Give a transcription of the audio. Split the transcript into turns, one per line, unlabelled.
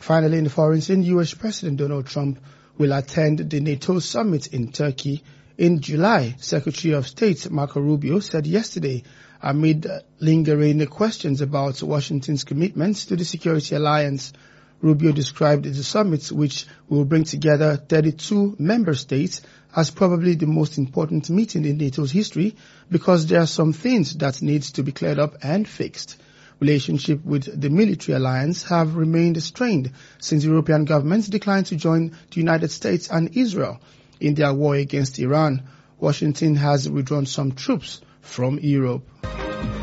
Finally, in foreign scene, U.S. President Donald Trump will attend the NATO summit in Turkey in July. Secretary of State Marco Rubio said yesterday, amid lingering questions about Washington's commitments to the security alliance. Rubio described the summit, which will bring together 32 member states, as probably the most important meeting in NATO's history because there are some things that need to be cleared up and fixed. Relationship with the military alliance have remained strained since European governments declined to join the United States and Israel in their war against Iran. Washington has withdrawn some troops from Europe.